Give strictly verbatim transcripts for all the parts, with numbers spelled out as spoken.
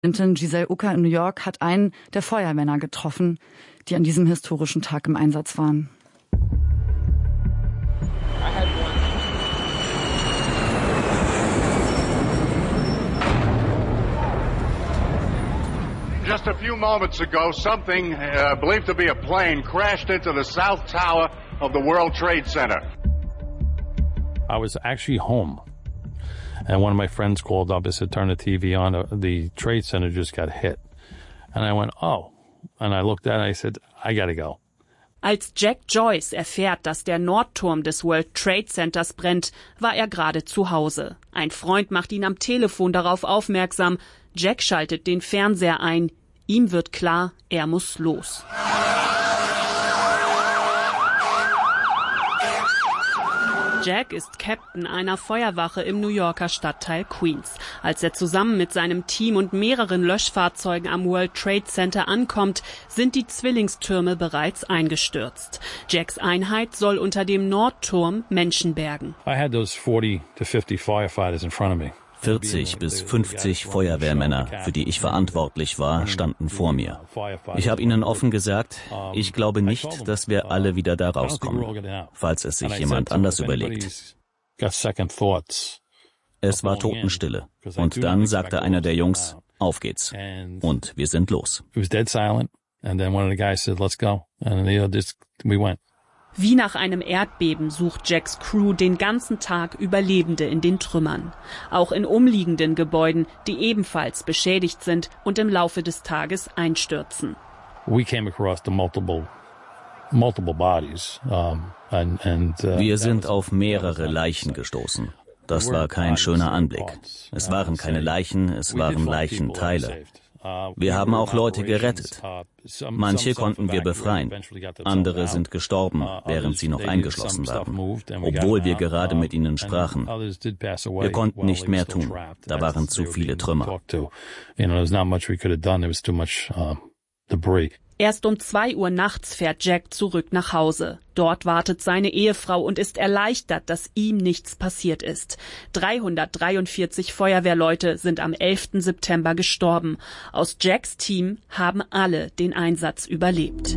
Giselle Ucker in New York hat einen der Feuermänner getroffen, die an diesem historischen Tag im Einsatz waren. Just a few moments ago, something uh, believed to be a plane crashed into the south tower of the World Trade Center. I was actually home, and one of my friends called up and said, turn the T V on, the Trade Center just got hit. And I went, oh. And I looked at it and I said, I gotta go. Als Jack Joyce erfährt, dass der Nordturm des World Trade Centers brennt, war er gerade zu Hause. Ein Freund macht ihn am Telefon darauf aufmerksam. Jack schaltet den Fernseher ein. Ihm wird klar, er muss los. Jack ist Captain einer Feuerwache im New Yorker Stadtteil Queens. Als er zusammen mit seinem Team und mehreren Löschfahrzeugen am World Trade Center ankommt, sind die Zwillingstürme bereits eingestürzt. Jacks Einheit soll unter dem Nordturm Menschen bergen. I had those forty to fifty firefighters in front of me. vierzig bis fünfzig Feuerwehrmänner, für die ich verantwortlich war, standen vor mir. Ich habe ihnen offen gesagt, ich glaube nicht, dass wir alle wieder da rauskommen, falls es sich jemand anders überlegt. Es war Totenstille. Und dann sagte einer der Jungs, auf geht's. Und wir sind los. Wie nach einem Erdbeben sucht Jacks Crew den ganzen Tag Überlebende in den Trümmern. Auch in umliegenden Gebäuden, die ebenfalls beschädigt sind und im Laufe des Tages einstürzen. We came across the multiple, multiple bodies, um, and, and, uh, Wir sind auf mehrere Leichen gestoßen. Das war kein schöner Anblick. Es waren keine Leichen, es waren Leichenteile. Wir haben auch Leute gerettet. Manche konnten wir befreien. Andere sind gestorben, während sie noch eingeschlossen waren, obwohl wir gerade mit ihnen sprachen. Wir konnten nicht mehr tun. Da waren zu viele Trümmer. Erst um zwei Uhr nachts fährt Jack zurück nach Hause. Dort wartet seine Ehefrau und ist erleichtert, dass ihm nichts passiert ist. dreihundertdreiundvierzig Feuerwehrleute sind am elften September gestorben. Aus Jacks Team haben alle den Einsatz überlebt.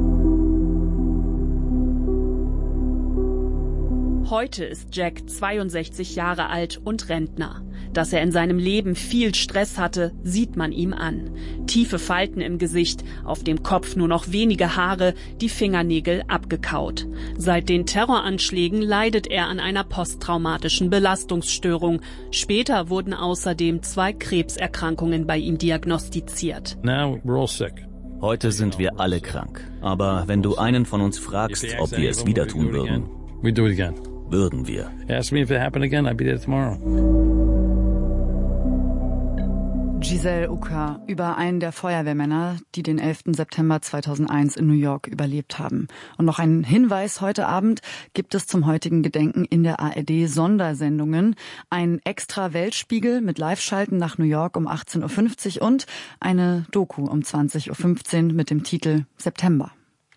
Heute ist Jack zweiundsechzig Jahre alt und Rentner. Dass er in seinem Leben viel Stress hatte, sieht man ihm an. Tiefe Falten im Gesicht, auf dem Kopf nur noch wenige Haare, die Fingernägel abgekaut. Seit den Terroranschlägen leidet er an einer posttraumatischen Belastungsstörung. Später wurden außerdem zwei Krebserkrankungen bei ihm diagnostiziert. Now we're all sick. Heute sind wir alle krank. Aber wenn du einen von uns fragst, ob wir es wieder tun würden, we do it again. Würden wir. Ask me if it happened again, I'd be there tomorrow. Giselle Ucker über einen der Feuerwehrmänner, die den elften September zweitausendeins in New York überlebt haben. Und noch ein Hinweis, heute Abend gibt es zum heutigen Gedenken in der A R D Sondersendungen. Ein extra Weltspiegel mit Live-Schalten nach New York um achtzehn Uhr fünfzig und eine Doku um zwanzig Uhr fünfzehn mit dem Titel September.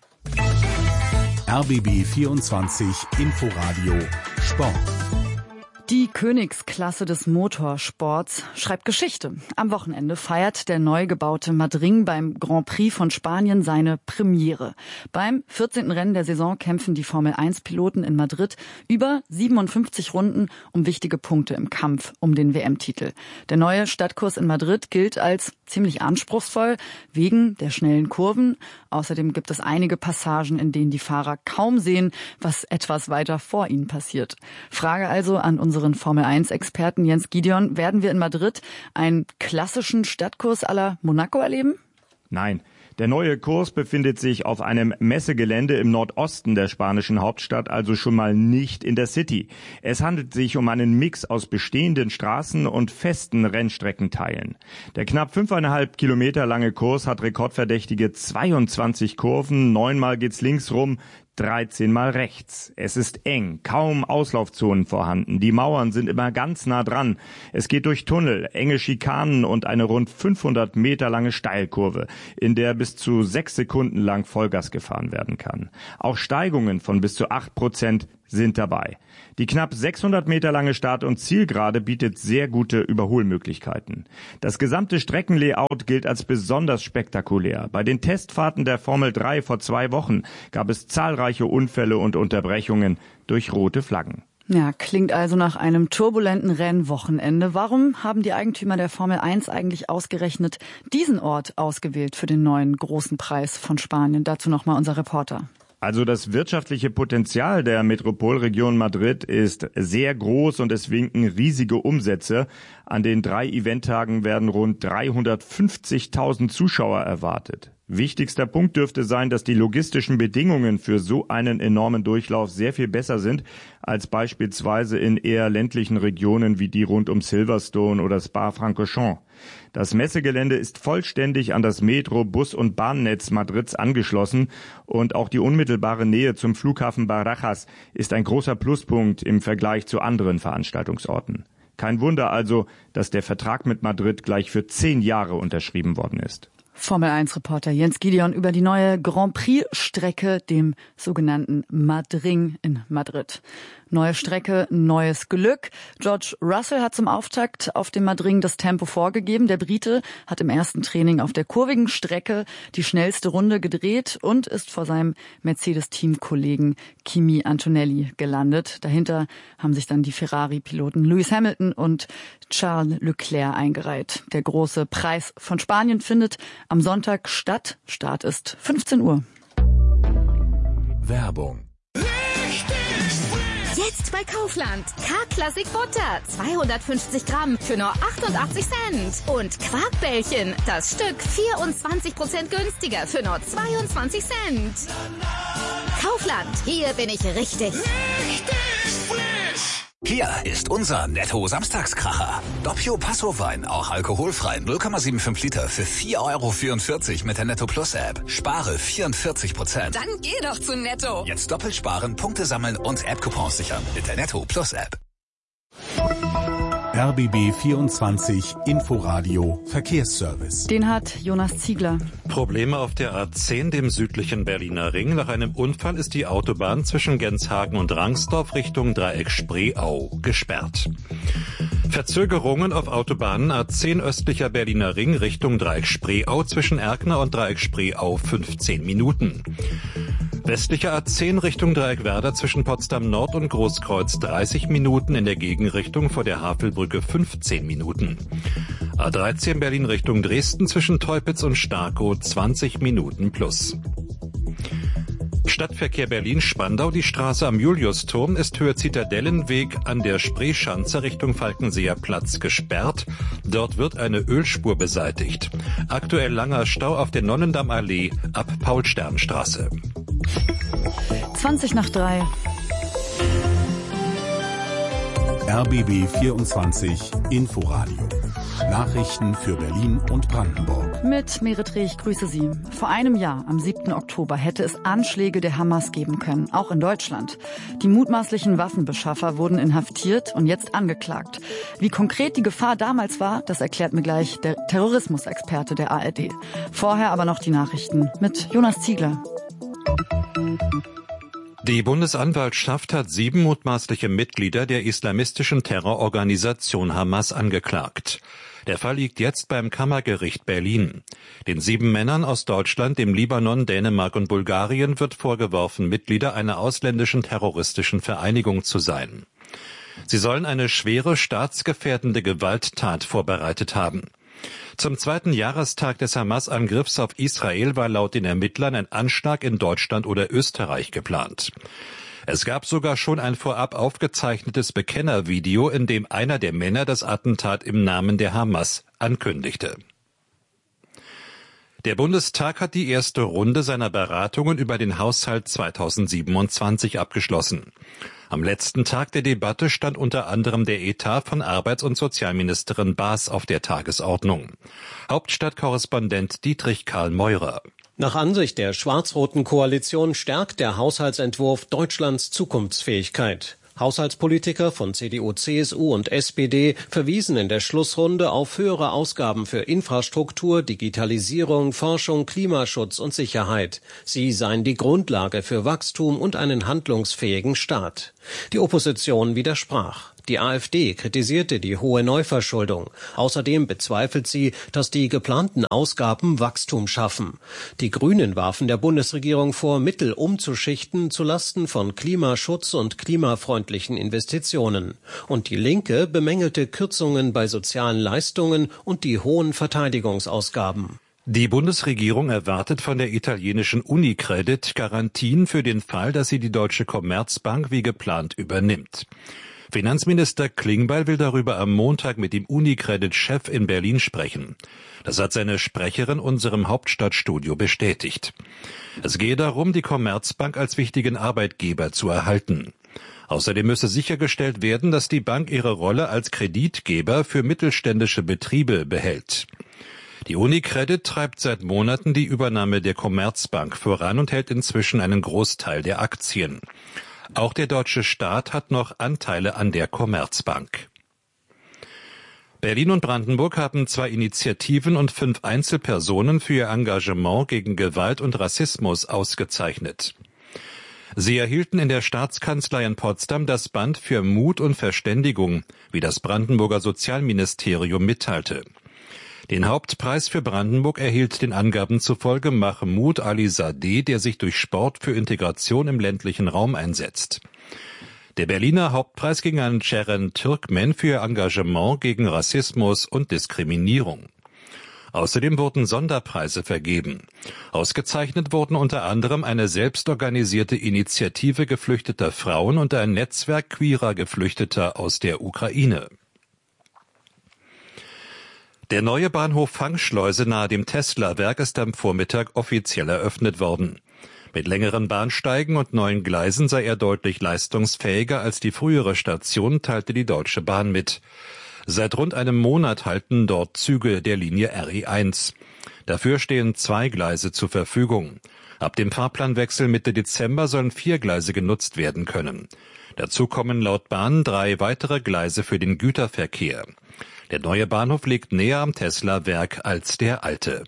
R B B vierundzwanzig Inforadio Sport. Die Königsklasse des Motorsports schreibt Geschichte. Am Wochenende feiert der neu gebaute Madrid beim Grand Prix von Spanien seine Premiere. Beim vierzehnten Rennen der Saison kämpfen die Formel eins Piloten in Madrid über siebenundfünfzig Runden um wichtige Punkte im Kampf um den W M-Titel. Der neue Stadtkurs in Madrid gilt als ziemlich anspruchsvoll wegen der schnellen Kurven. Außerdem gibt es einige Passagen, in denen die Fahrer kaum sehen, was etwas weiter vor ihnen passiert. Frage also an unsere unseren Formel eins Experten Jens Gideon, werden wir in Madrid einen klassischen Stadtkurs à la Monaco erleben? Nein. Der neue Kurs befindet sich auf einem Messegelände im Nordosten der spanischen Hauptstadt, also schon mal nicht in der City. Es handelt sich um einen Mix aus bestehenden Straßen und festen Rennstreckenteilen. Der knapp fünfeinhalb Kilometer lange Kurs hat rekordverdächtige zweiundzwanzig Kurven, neunmal geht's links rum, dreizehn Mal rechts. Es ist eng, kaum Auslaufzonen vorhanden. Die Mauern sind immer ganz nah dran. Es geht durch Tunnel, enge Schikanen und eine rund fünfhundert Meter lange Steilkurve, in der bis zu sechs Sekunden lang Vollgas gefahren werden kann. Auch Steigungen von bis zu acht Prozent sind dabei. Die knapp sechshundert Meter lange Start- und Zielgerade bietet sehr gute Überholmöglichkeiten. Das gesamte Streckenlayout gilt als besonders spektakulär. Bei den Testfahrten der Formel drei vor zwei Wochen gab es zahlreiche Unfälle und Unterbrechungen durch rote Flaggen. Ja, klingt also nach einem turbulenten Rennwochenende. Warum haben die Eigentümer der Formel eins eigentlich ausgerechnet diesen Ort ausgewählt für den neuen großen Preis von Spanien? Dazu nochmal unser Reporter. Also das wirtschaftliche Potenzial der Metropolregion Madrid ist sehr groß und es winken riesige Umsätze. An den drei Eventtagen werden rund dreihundertfünfzigtausend Zuschauer erwartet. Wichtigster Punkt dürfte sein, dass die logistischen Bedingungen für so einen enormen Durchlauf sehr viel besser sind als beispielsweise in eher ländlichen Regionen wie die rund um Silverstone oder Spa-Francorchamps. Das Messegelände ist vollständig an das Metro-, Bus- und Bahnnetz Madrids angeschlossen und auch die unmittelbare Nähe zum Flughafen Barajas ist ein großer Pluspunkt im Vergleich zu anderen Veranstaltungsorten. Kein Wunder also, dass der Vertrag mit Madrid gleich für zehn Jahre unterschrieben worden ist. Formel eins Reporter Jens Gideon über die neue Grand Prix-Strecke, dem sogenannten Madring in Madrid. Neue Strecke, neues Glück. George Russell hat zum Auftakt auf dem Madring das Tempo vorgegeben. Der Brite hat im ersten Training auf der kurvigen Strecke die schnellste Runde gedreht und ist vor seinem Mercedes-Teamkollegen Kimi Antonelli gelandet. Dahinter haben sich dann die Ferrari-Piloten Lewis Hamilton und Charles Leclerc eingereiht. Der große Preis von Spanien findet am Sonntag statt. Start ist fünfzehn Uhr. Werbung. Jetzt bei Kaufland. K-Klassik Butter. zweihundertfünfzig Gramm für nur achtundachtzig Cent. Und Quarkbällchen. Das Stück vierundzwanzig Prozent günstiger für nur zweiundzwanzig Cent. Kaufland. Hier bin ich richtig. Richtig frisch. Hier ist unser Netto-Samstagskracher. Doppio Passo-Wein, auch alkoholfrei, null Komma fünfundsiebzig Liter für vier Euro vierundvierzig mit der Netto Plus App. Spare vierundvierzig Prozent. Dann geh doch zu Netto. Jetzt doppelt sparen, Punkte sammeln und App-Coupons sichern mit der Netto Plus App. R B B vierundzwanzig Inforadio Verkehrsservice. Den hat Jonas Ziegler. Probleme auf der A zehn, dem südlichen Berliner Ring. Nach einem Unfall ist die Autobahn zwischen Genshagen und Rangsdorf Richtung Dreieck Spreeau gesperrt. Verzögerungen auf Autobahnen A zehn östlicher Berliner Ring Richtung Dreieck Spreeau zwischen Erkner und Dreieck Spreeau fünfzehn Minuten. Westlicher A zehn Richtung Dreieckwerder zwischen Potsdam Nord und Großkreuz dreißig Minuten, in der Gegenrichtung vor der Havelbrücke fünfzehn Minuten. A dreizehn Berlin Richtung Dresden zwischen Teupitz und Starkow zwanzig Minuten plus. Stadtverkehr Berlin-Spandau, die Straße am Juliusturm ist Höhe Zitadellenweg an der Spreeschanze Richtung Falkenseer Platz gesperrt. Dort wird eine Ölspur beseitigt. Aktuell langer Stau auf der Nonnendammallee ab Paulsternstraße. zwanzig nach drei. R B B vierundzwanzig Inforadio. Nachrichten für Berlin und Brandenburg. Mit Merit Reh, ich grüße Sie. Vor einem Jahr, am siebten Oktober, hätte es Anschläge der Hamas geben können, auch in Deutschland. Die mutmaßlichen Waffenbeschaffer wurden inhaftiert und jetzt angeklagt. Wie konkret die Gefahr damals war, das erklärt mir gleich der Terrorismusexperte der A R D. Vorher aber noch die Nachrichten mit Jonas Ziegler. Die Bundesanwaltschaft hat sieben mutmaßliche Mitglieder der islamistischen Terrororganisation Hamas angeklagt. Der Fall liegt jetzt beim Kammergericht Berlin. Den sieben Männern aus Deutschland, dem Libanon, Dänemark und Bulgarien wird vorgeworfen, Mitglieder einer ausländischen terroristischen Vereinigung zu sein. Sie sollen eine schwere staatsgefährdende Gewalttat vorbereitet haben. Zum zweiten Jahrestag des Hamas-Angriffs auf Israel war laut den Ermittlern ein Anschlag in Deutschland oder Österreich geplant. Es gab sogar schon ein vorab aufgezeichnetes Bekennervideo, in dem einer der Männer das Attentat im Namen der Hamas ankündigte. Der Bundestag hat die erste Runde seiner Beratungen über den Haushalt zweitausendsiebenundzwanzig abgeschlossen. Am letzten Tag der Debatte stand unter anderem der Etat von Arbeits- und Sozialministerin Baas auf der Tagesordnung. Hauptstadtkorrespondent Dietrich Karl Meurer. Nach Ansicht der schwarz-roten Koalition stärkt der Haushaltsentwurf Deutschlands Zukunftsfähigkeit. Haushaltspolitiker von C D U, C S U und S P D verwiesen in der Schlussrunde auf höhere Ausgaben für Infrastruktur, Digitalisierung, Forschung, Klimaschutz und Sicherheit. Sie seien die Grundlage für Wachstum und einen handlungsfähigen Staat. Die Opposition widersprach. Die AfD kritisierte die hohe Neuverschuldung. Außerdem bezweifelt sie, dass die geplanten Ausgaben Wachstum schaffen. Die Grünen warfen der Bundesregierung vor, Mittel umzuschichten zulasten von Klimaschutz und klimafreundlichen Investitionen. Und die Linke bemängelte Kürzungen bei sozialen Leistungen und die hohen Verteidigungsausgaben. Die Bundesregierung erwartet von der italienischen Unicredit Garantien für den Fall, dass sie die Deutsche Commerzbank wie geplant übernimmt. Finanzminister Klingbeil will darüber am Montag mit dem Unicredit-Chef in Berlin sprechen. Das hat seine Sprecherin unserem Hauptstadtstudio bestätigt. Es gehe darum, die Commerzbank als wichtigen Arbeitgeber zu erhalten. Außerdem müsse sichergestellt werden, dass die Bank ihre Rolle als Kreditgeber für mittelständische Betriebe behält. Die Unicredit treibt seit Monaten die Übernahme der Commerzbank voran und hält inzwischen einen Großteil der Aktien. Auch der deutsche Staat hat noch Anteile an der Commerzbank. Berlin und Brandenburg haben zwei Initiativen und fünf Einzelpersonen für ihr Engagement gegen Gewalt und Rassismus ausgezeichnet. Sie erhielten in der Staatskanzlei in Potsdam das Band für Mut und Verständigung, wie das Brandenburger Sozialministerium mitteilte. Den Hauptpreis für Brandenburg erhielt den Angaben zufolge Mahmoud Ali Sadeh, der sich durch Sport für Integration im ländlichen Raum einsetzt. Der Berliner Hauptpreis ging an Ceren Türkmen für ihr Engagement gegen Rassismus und Diskriminierung. Außerdem wurden Sonderpreise vergeben. Ausgezeichnet wurden unter anderem eine selbstorganisierte Initiative geflüchteter Frauen und ein Netzwerk queerer Geflüchteter aus der Ukraine. Der neue Bahnhof Fangschleuse nahe dem Tesla-Werk ist am Vormittag offiziell eröffnet worden. Mit längeren Bahnsteigen und neuen Gleisen sei er deutlich leistungsfähiger als die frühere Station, teilte die Deutsche Bahn mit. Seit rund einem Monat halten dort Züge der Linie R E eins. Dafür stehen zwei Gleise zur Verfügung. Ab dem Fahrplanwechsel Mitte Dezember sollen vier Gleise genutzt werden können. Dazu kommen laut Bahn drei weitere Gleise für den Güterverkehr. Der neue Bahnhof liegt näher am Tesla-Werk als der alte.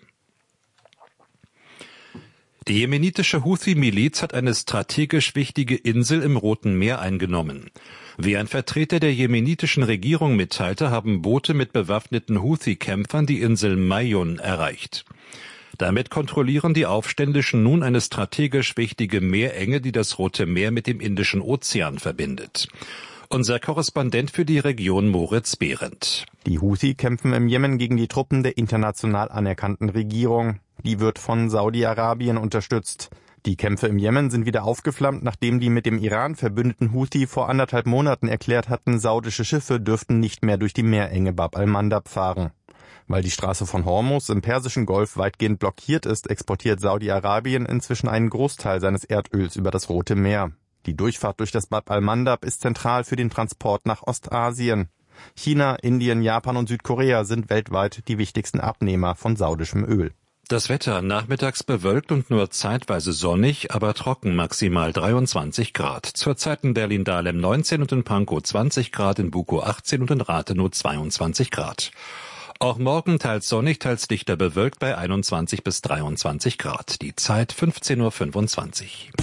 Die jemenitische Houthi-Miliz hat eine strategisch wichtige Insel im Roten Meer eingenommen. Wie ein Vertreter der jemenitischen Regierung mitteilte, haben Boote mit bewaffneten Houthi-Kämpfern die Insel Mayun erreicht. Damit kontrollieren die Aufständischen nun eine strategisch wichtige Meerenge, die das Rote Meer mit dem Indischen Ozean verbindet. Unser Korrespondent für die Region Moritz Behrendt. Die Houthi kämpfen im Jemen gegen die Truppen der international anerkannten Regierung. Die wird von Saudi-Arabien unterstützt. Die Kämpfe im Jemen sind wieder aufgeflammt, nachdem die mit dem Iran verbündeten Houthi vor anderthalb Monaten erklärt hatten, saudische Schiffe dürften nicht mehr durch die Meerenge Bab al-Mandab fahren. Weil die Straße von Hormuz im Persischen Golf weitgehend blockiert ist, exportiert Saudi-Arabien inzwischen einen Großteil seines Erdöls über das Rote Meer. Die Durchfahrt durch das Bab al-Mandab ist zentral für den Transport nach Ostasien. China, Indien, Japan und Südkorea sind weltweit die wichtigsten Abnehmer von saudischem Öl. Das Wetter nachmittags bewölkt und nur zeitweise sonnig, aber trocken, maximal dreiundzwanzig Grad. Zurzeit in Berlin-Dahlem neunzehn und in Pankow zwanzig Grad, in Bukow achtzehn und in Rathenow zweiundzwanzig Grad. Auch morgen teils sonnig, teils dichter bewölkt bei einundzwanzig bis dreiundzwanzig Grad. Die Zeit fünfzehn Uhr fünfundzwanzig.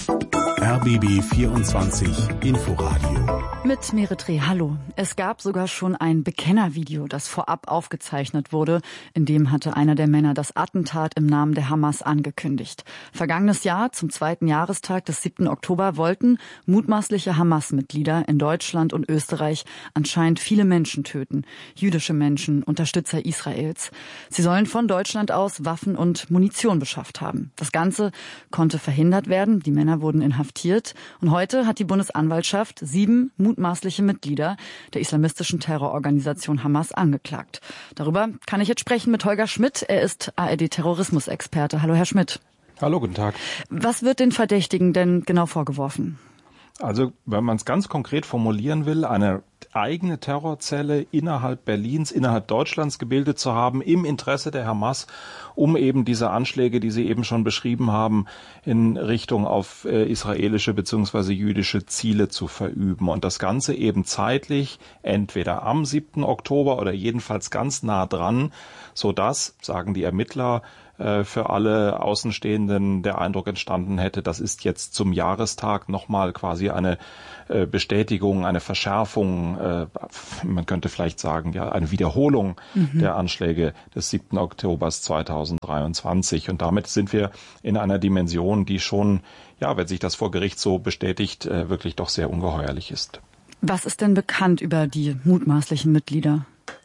R B B vierundzwanzig Inforadio. Mit Meretre, hallo. Es gab sogar schon ein Bekennervideo, das vorab aufgezeichnet wurde. In dem hatte einer der Männer das Attentat im Namen der Hamas angekündigt. Vergangenes Jahr, zum zweiten Jahrestag des siebten Oktober, wollten mutmaßliche Hamas-Mitglieder in Deutschland und Österreich anscheinend viele Menschen töten. Jüdische Menschen, Unterstützer Israels. Sie sollen von Deutschland aus Waffen und Munition beschafft haben. Das Ganze konnte verhindert werden. Die Männer wurden inhaftiert. Und heute hat die Bundesanwaltschaft sieben mutmaßliche Mitglieder der islamistischen Terrororganisation Hamas angeklagt. Darüber kann ich jetzt sprechen mit Holger Schmidt. Er ist A R D-Terrorismusexperte. Hallo, Herr Schmidt. Hallo, guten Tag. Was wird den Verdächtigen denn genau vorgeworfen? Also, wenn man es ganz konkret formulieren will, eine eigene Terrorzelle innerhalb Berlins, innerhalb Deutschlands gebildet zu haben, im Interesse der Hamas, um eben diese Anschläge, die Sie eben schon beschrieben haben, in Richtung auf äh, israelische bzw. jüdische Ziele zu verüben. Und das Ganze eben zeitlich, entweder am siebten Oktober oder jedenfalls ganz nah dran, sodass, sagen die Ermittler, für alle Außenstehenden der Eindruck entstanden hätte, das ist jetzt zum Jahrestag nochmal quasi eine Bestätigung, eine Verschärfung, man könnte vielleicht sagen, ja, eine Wiederholung mhm. der Anschläge des siebten Oktobers zweitausenddreiundzwanzig. Und damit sind wir in einer Dimension, die schon, ja, wenn sich das vor Gericht so bestätigt, wirklich doch sehr ungeheuerlich ist. Was ist denn bekannt über die mutmaßlichen Mitglieder?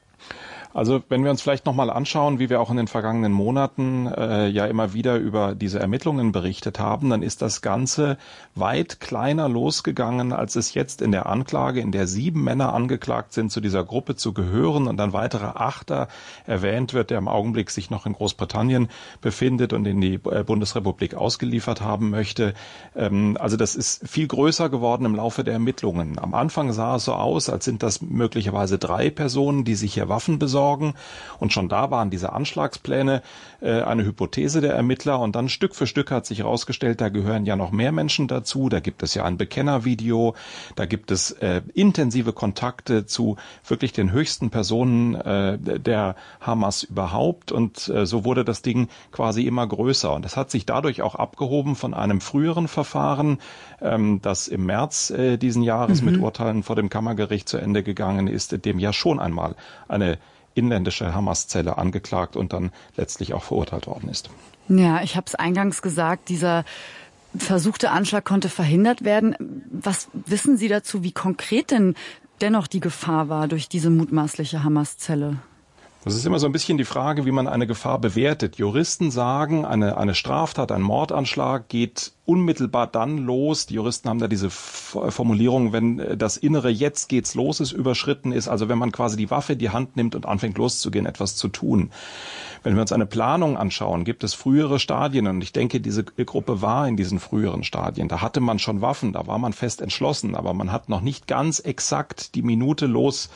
Also wenn wir uns vielleicht nochmal anschauen, wie wir auch in den vergangenen Monaten äh, ja immer wieder über diese Ermittlungen berichtet haben, dann ist das Ganze weit kleiner losgegangen, als es jetzt in der Anklage, in der sieben Männer angeklagt sind, zu dieser Gruppe zu gehören und ein weiterer Achter erwähnt wird, der im Augenblick sich noch in Großbritannien befindet und in die Bundesrepublik ausgeliefert haben möchte. Ähm, also das ist viel größer geworden im Laufe der Ermittlungen. Am Anfang sah es so aus, als sind das möglicherweise drei Personen, die sich hier Waffen besorgen. Und schon da waren diese Anschlagspläne äh, eine Hypothese der Ermittler. Und dann Stück für Stück hat sich herausgestellt, da gehören ja noch mehr Menschen dazu. Da gibt es ja ein Bekennervideo. Da gibt es äh, intensive Kontakte zu wirklich den höchsten Personen äh, der Hamas überhaupt. Und äh, so wurde das Ding quasi immer größer. Und das hat sich dadurch auch abgehoben von einem früheren Verfahren, ähm, das im März äh, diesen Jahres mhm. mit Urteilen vor dem Kammergericht zu Ende gegangen ist, in dem ja schon einmal eine inländische Hamas-Zelle angeklagt und dann letztlich auch verurteilt worden ist. Ja, ich habe es eingangs gesagt, dieser versuchte Anschlag konnte verhindert werden. Was wissen Sie dazu, wie konkret denn dennoch die Gefahr war durch diese mutmaßliche Hamas-Zelle? Das ist immer so ein bisschen die Frage, wie man eine Gefahr bewertet. Juristen sagen, eine, eine Straftat, ein Mordanschlag geht unmittelbar dann los. Die Juristen haben da diese Formulierung, wenn das innere Jetzt geht's los ist, überschritten ist. Also wenn man quasi die Waffe in die Hand nimmt und anfängt loszugehen, etwas zu tun. Wenn wir uns eine Planung anschauen, gibt es frühere Stadien. Und ich denke, diese Gruppe war in diesen früheren Stadien. Da hatte man schon Waffen, da war man fest entschlossen. Aber man hat noch nicht ganz exakt die Minute los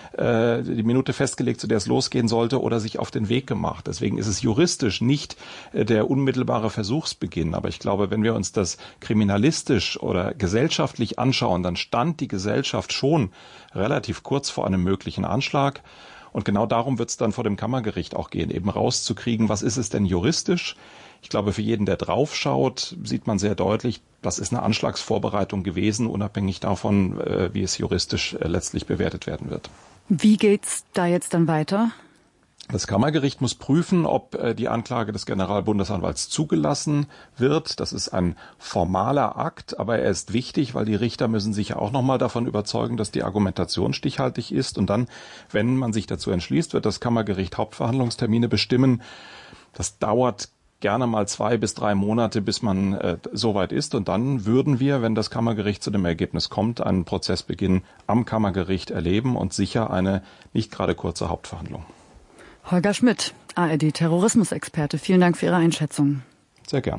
die Minute festgelegt, zu der es losgehen sollte, oder sich auf den Weg gemacht. Deswegen ist es juristisch nicht der unmittelbare Versuchsbeginn. Aber ich glaube, wenn wir uns das kriminalistisch oder gesellschaftlich anschauen, dann stand die Gesellschaft schon relativ kurz vor einem möglichen Anschlag. Und genau darum wird es dann vor dem Kammergericht auch gehen, eben rauszukriegen, was ist es denn juristisch? Ich glaube, für jeden, der draufschaut, sieht man sehr deutlich, das ist eine Anschlagsvorbereitung gewesen, unabhängig davon, wie es juristisch letztlich bewertet werden wird. Wie geht's da jetzt dann weiter? Das Kammergericht muss prüfen, ob die Anklage des Generalbundesanwalts zugelassen wird. Das ist ein formaler Akt, aber er ist wichtig, weil die Richter müssen sich ja auch nochmal davon überzeugen, dass die Argumentation stichhaltig ist. Und dann, wenn man sich dazu entschließt, wird das Kammergericht Hauptverhandlungstermine bestimmen. Das dauert gerne mal zwei bis drei Monate, bis man äh, soweit ist. Und dann würden wir, wenn das Kammergericht zu dem Ergebnis kommt, einen Prozessbeginn am Kammergericht erleben und sicher eine nicht gerade kurze Hauptverhandlung. Holger Schmidt, A R D-Terrorismusexperte, vielen Dank für Ihre Einschätzung. Sehr gern.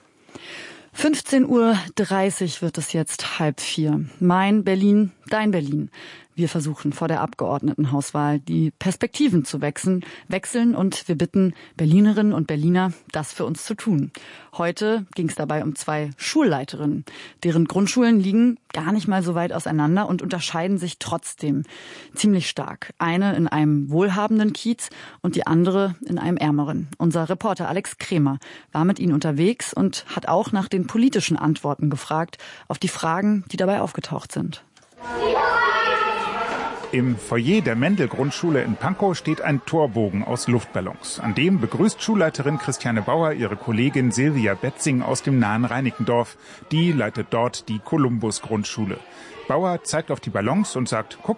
fünfzehn Uhr dreißig wird es jetzt, halb vier. Mein Berlin, dein Berlin. Wir versuchen vor der Abgeordnetenhauswahl die Perspektiven zu wechseln, wechseln und wir bitten Berlinerinnen und Berliner, das für uns zu tun. Heute ging es dabei um zwei Schulleiterinnen. Deren Grundschulen liegen gar nicht mal so weit auseinander und unterscheiden sich trotzdem ziemlich stark. Eine in einem wohlhabenden Kiez und die andere in einem ärmeren. Unser Reporter Alex Kremer war mit ihnen unterwegs und hat auch nach den politischen Antworten gefragt auf die Fragen, die dabei aufgetaucht sind. Im Foyer der Mendel-Grundschule in Pankow steht ein Torbogen aus Luftballons. An dem begrüßt Schulleiterin Christiane Bauer ihre Kollegin Silvia Betzing aus dem nahen Reinickendorf. Die leitet dort die Columbus-Grundschule. Bauer zeigt auf die Ballons und sagt, guck mal,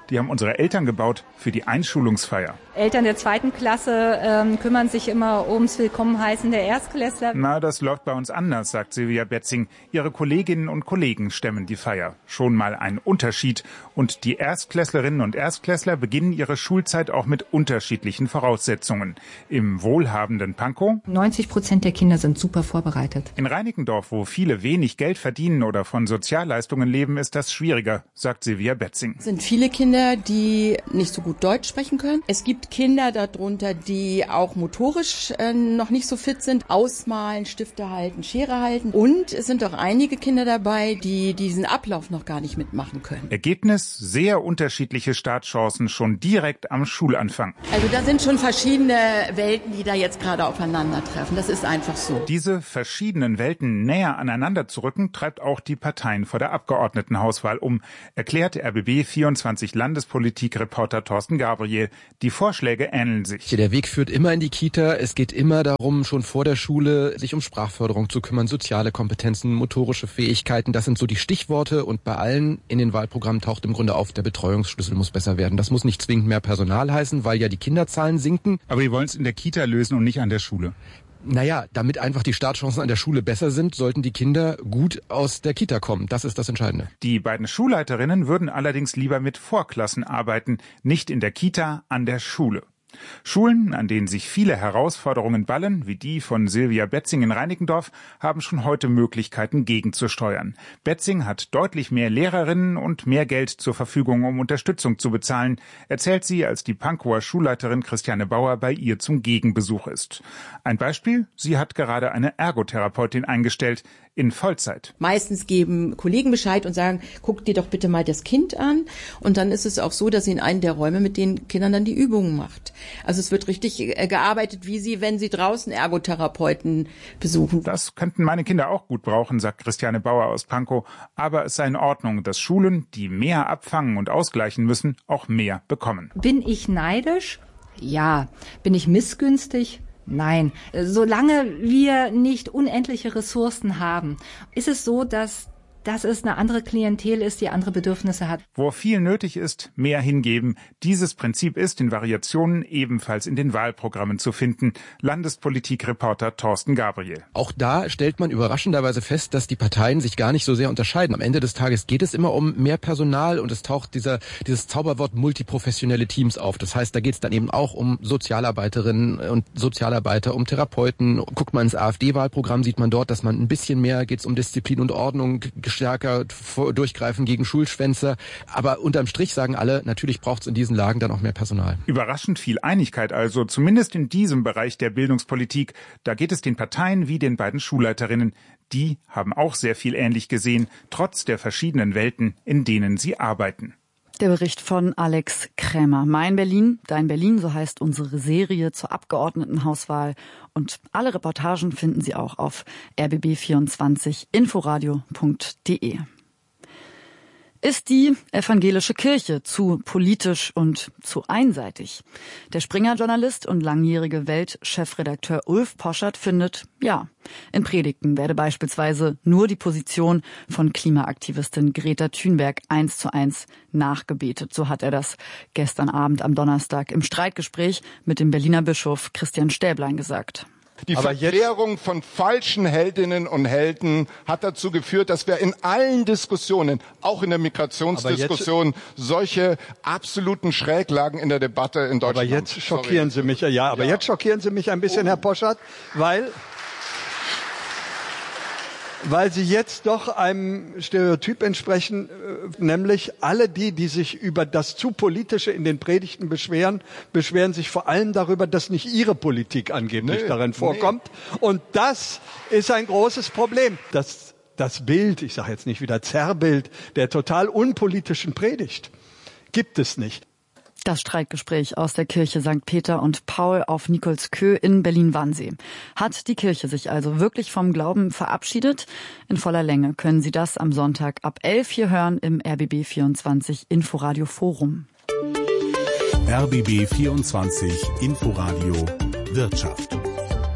Die haben unsere Eltern gebaut für die Einschulungsfeier. Eltern der zweiten Klasse ähm, kümmern sich immer ums Willkommenheißen der Erstklässler. Na, das läuft bei uns anders, sagt Silvia Betzing. Ihre Kolleginnen und Kollegen stemmen die Feier. Schon mal ein Unterschied. Und die Erstklässlerinnen und Erstklässler beginnen ihre Schulzeit auch mit unterschiedlichen Voraussetzungen. Im wohlhabenden Pankow neunzig Prozent der Kinder sind super vorbereitet. In Reinickendorf, wo viele wenig Geld verdienen oder von Sozialleistungen leben, ist das schwieriger, sagt Silvia Betzing. Es sind viele Kinder, die nicht so gut Deutsch sprechen können. Es gibt Kinder darunter, die auch motorisch äh, noch nicht so fit sind. Ausmalen, Stifte halten, Schere halten. Und es sind auch einige Kinder dabei, die diesen Ablauf noch gar nicht mitmachen können. Ergebnis: sehr unterschiedliche Startchancen schon direkt am Schulanfang. Also da sind schon verschiedene Welten, die da jetzt gerade aufeinandertreffen. Das ist einfach so. Diese verschiedenen Welten näher aneinander zu rücken, treibt auch die Parteien vor der Abgeordnetenhauswahl um, erklärt R B B vierundzwanzig Landespolitik-Reporter Thorsten Gabriel. Die Vorschläge ähneln sich. Der Weg führt immer in die Kita. Es geht immer darum, schon vor der Schule sich um Sprachförderung zu kümmern, soziale Kompetenzen, motorische Fähigkeiten. Das sind so die Stichworte. Und bei allen in den Wahlprogrammen taucht im Grunde auf, der Betreuungsschlüssel muss besser werden. Das muss nicht zwingend mehr Personal heißen, weil ja die Kinderzahlen sinken. Aber wir wollen es in der Kita lösen und nicht an der Schule. Naja, damit einfach die Startchancen an der Schule besser sind, sollten die Kinder gut aus der Kita kommen. Das ist das Entscheidende. Die beiden Schulleiterinnen würden allerdings lieber mit Vorklassen arbeiten, nicht in der Kita, an der Schule. Schulen, an denen sich viele Herausforderungen ballen, wie die von Silvia Betzing in Reinickendorf, haben schon heute Möglichkeiten gegenzusteuern. Betzing hat deutlich mehr Lehrerinnen und mehr Geld zur Verfügung, um Unterstützung zu bezahlen, erzählt sie, als die Pankower Schulleiterin Christiane Bauer bei ihr zum Gegenbesuch ist. Ein Beispiel: Sie hat gerade eine Ergotherapeutin eingestellt, in Vollzeit. Meistens geben Kollegen Bescheid und sagen, guck dir doch bitte mal das Kind an. Und dann ist es auch so, dass sie in einem der Räume mit den Kindern dann die Übungen macht. Also es wird richtig gearbeitet, wie sie, wenn sie draußen Ergotherapeuten besuchen. Das könnten meine Kinder auch gut brauchen, sagt Christiane Bauer aus Pankow. Aber es sei in Ordnung, dass Schulen, die mehr abfangen und ausgleichen müssen, auch mehr bekommen. Bin ich neidisch? Ja. Bin ich missgünstig? Nein. Solange wir nicht unendliche Ressourcen haben, ist es so, dass dass es eine andere Klientel ist, die andere Bedürfnisse hat. Wo viel nötig ist, mehr hingeben. Dieses Prinzip ist in Variationen ebenfalls in den Wahlprogrammen zu finden. Landespolitik-Reporter Thorsten Gabriel. Auch da stellt man überraschenderweise fest, dass die Parteien sich gar nicht so sehr unterscheiden. Am Ende des Tages geht es immer um mehr Personal und es taucht dieser dieses Zauberwort multiprofessionelle Teams auf. Das heißt, da geht es dann eben auch um Sozialarbeiterinnen und Sozialarbeiter, um Therapeuten. Guckt man ins AfD-Wahlprogramm, sieht man dort, dass man ein bisschen mehr geht es um Disziplin und Ordnung, stärker durchgreifen gegen Schulschwänzer. Aber unterm Strich sagen alle, natürlich braucht es in diesen Lagen dann auch mehr Personal. Überraschend viel Einigkeit also, zumindest in diesem Bereich der Bildungspolitik. Da geht es den Parteien wie den beiden Schulleiterinnen. Die haben auch sehr viel ähnlich gesehen, trotz der verschiedenen Welten, in denen sie arbeiten. Der Bericht von Alex Krämer. Mein Berlin, dein Berlin, so heißt unsere Serie zur Abgeordnetenhauswahl. Und alle Reportagen finden Sie auch auf r b b vierundzwanzig inforadio punkt de. Ist die evangelische Kirche zu politisch und zu einseitig? Der Springer-Journalist und langjährige Welt-Chefredakteur Ulf Poschert findet, ja. In Predigten werde beispielsweise nur die Position von Klimaaktivistin Greta Thunberg eins zu eins nachgebetet. So hat er das gestern Abend am Donnerstag im Streitgespräch mit dem Berliner Bischof Christian Stäblein gesagt. Die Verklärung von falschen Heldinnen und Helden hat dazu geführt, dass wir in allen Diskussionen, auch in der Migrationsdiskussion, solche absoluten Schräglagen in der Debatte in Deutschland haben. Aber jetzt schockieren Sie mich, ja, aber ja. jetzt schockieren Sie mich ein bisschen, Herr Poschert, weil... Weil Sie jetzt doch einem Stereotyp entsprechen, nämlich alle die, die sich über das zu Politische in den Predigten beschweren, beschweren sich vor allem darüber, dass nicht ihre Politik angeblich nee, darin vorkommt. Nee. Und das ist ein großes Problem. Das, das Bild, ich sage jetzt nicht wieder Zerrbild, der total unpolitischen Predigt gibt es nicht. Das Streitgespräch aus der Kirche Sankt Peter und Paul auf Nikolskö in Berlin-Wannsee. Hat die Kirche sich also wirklich vom Glauben verabschiedet? In voller Länge können Sie das am Sonntag ab elf hier hören im R B B vierundzwanzig Inforadio Forum. R B B vierundzwanzig Inforadio Wirtschaft.